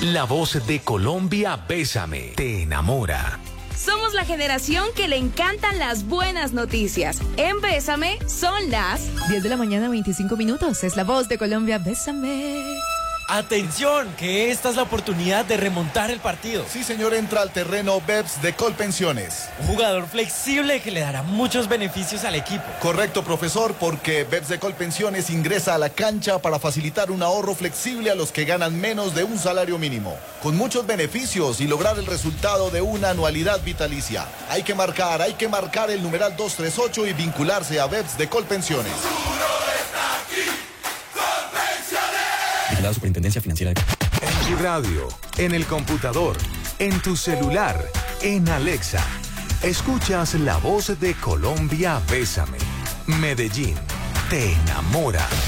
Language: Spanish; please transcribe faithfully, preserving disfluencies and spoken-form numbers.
La voz de Colombia, Bésame, te enamora. Somos la generación que le encantan las buenas noticias. En Bésame son las diez de la mañana, veinticinco minutos. Es la voz de Colombia, Bésame. ¡Atención! Que esta es la oportunidad de remontar el partido. Sí, señor, entra al terreno Beps de Colpensiones. Un jugador flexible que le dará muchos beneficios al equipo. Correcto, profesor, porque Beps de Colpensiones ingresa a la cancha para facilitar un ahorro flexible a los que ganan menos de un salario mínimo, con muchos beneficios y lograr el resultado de una anualidad vitalicia. Hay que marcar, hay que marcar el numeral dos tres ocho y vincularse a Beps de Colpensiones. La Superintendencia Financiera de... En tu radio, en el computador, en tu celular, en Alexa. Escuchas la voz de Colombia, Bésame. Medellín, te enamora.